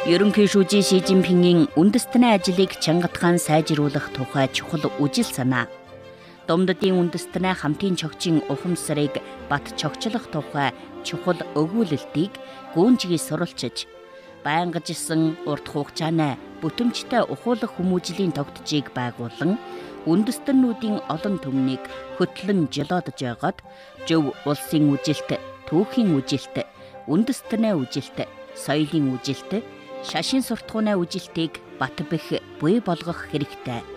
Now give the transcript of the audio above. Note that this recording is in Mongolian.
Ерөнхий шүүжийн Ши Жинпингийн үндэстний ажлыг чангатхан сайжруулах тухай чухал үжил санаа. Домдодын үндэстний хамтын чогчийн ухамсарыг бат чогчлох тухай чухал өгүүлэлтийг гүнжгий суралцж, байнгажсэн урт хугацааны бүтэмжтэй ухуулах хүмүүжлийн тогтжийг байгуулан үндэстнүүдийн олон түмнийг хөтлөн жолоодож байгаад зөв улсын үжилт, түүхийн үжилт, үндэстний үжилт, соёлын үжилт, шашин суртахууны үжилтийг бат бэх буй болгох хэрэгтэй.